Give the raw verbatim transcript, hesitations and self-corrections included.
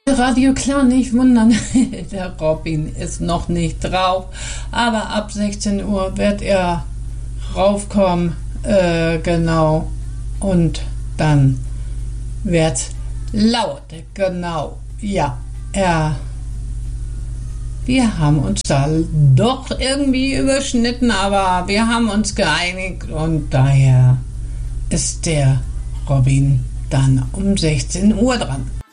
Radio klar, nicht wundern, der Robin ist noch nicht drauf, aber ab sechzehn Uhr wird er raufkommen, äh, genau, und dann wird's laut, genau, ja, er, wir haben uns da doch irgendwie überschnitten, aber wir haben uns geeinigt und daher ist der Robin dann um sechzehn Uhr dran.